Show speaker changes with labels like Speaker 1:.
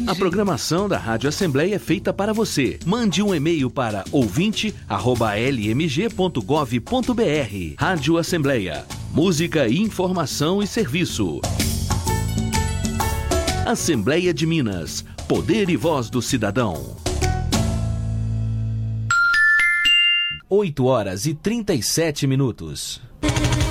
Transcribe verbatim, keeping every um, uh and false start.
Speaker 1: A programação da Rádio Assembleia é feita para você. Mande um e-mail para ouvinte arroba l m g ponto gov ponto b r. Rádio Assembleia. Música, informação e serviço. Assembleia de Minas. Poder e voz do cidadão. oito horas e trinta e sete minutos.